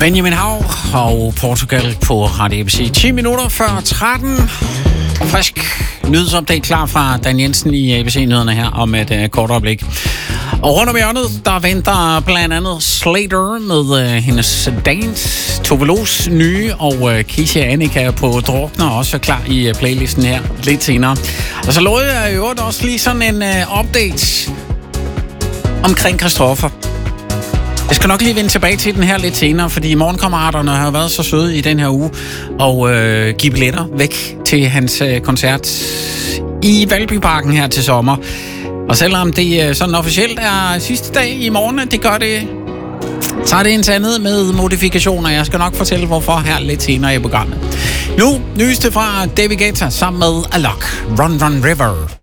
Benjamin Hav og Portugal på Radio ABC. 10 minutter før 13. Frisk nyhedsopdag klar fra Dan Jensen i ABC-nyhederne her om et kort øjeblik. Og rundt om hjørnet, der venter blandt andet Slater med hendes dance, Tove Los nye, og Kisha Annika på Drukner også klar i playlisten her lidt senere. Og så lovede jeg jo også lige sådan en update omkring Christoffer. Jeg skal nok lige vende tilbage til den her lidt senere, fordi morgenkammeraterne har været så søde i den her uge og give billetter væk til hans koncert i Valbyparken her til sommer. Og selvom det sådan officielt er sidste dag i morgen, det gør det, så er det en sandhed med modifikationer. Jeg skal nok fortælle, hvorfor her lidt senere i programmet. Nu, nyeste fra David Guetta sammen med Alok, Run Run River.